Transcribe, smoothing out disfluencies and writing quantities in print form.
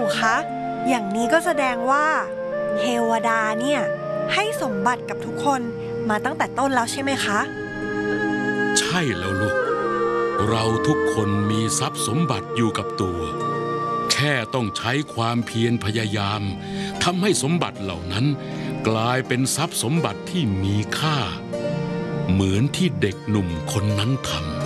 คะอย่างนี้ก็แสดงว่าเทวดาเนี่ยให้สมบัติกับทุกคนมาตั้งแต่ต้นแล้วใช่ไหมคะใช่แล้วลูกเราทุกคนมีทรัพย์สมบัติอยู่กับตัวแค่ต้องใช้ความเพียรพยายามทำให้สมบัติเหล่านั้นกลายเป็นทรัพย์สมบัติที่มีค่าเหมือนที่เด็กหนุ่มคนนั้นทำ